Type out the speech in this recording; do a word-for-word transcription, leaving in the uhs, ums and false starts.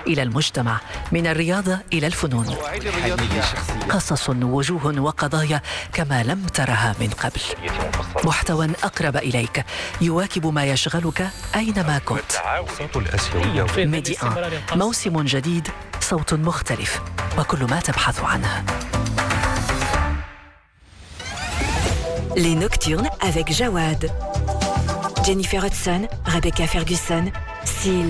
إلى المجتمع، من الرياضة إلى الفنون. قصص ووجوه وقضايا كما لم ترها من قبل. محتوى أقرب إليك يواكب ما يشغلك أينما كنت. ميدي آن، موسم جديد، صوت مختلف، وكل ما تبحث عنه. Les Nocturnes avec Jawad, Jennifer Hudson, Rebecca Ferguson, Seal.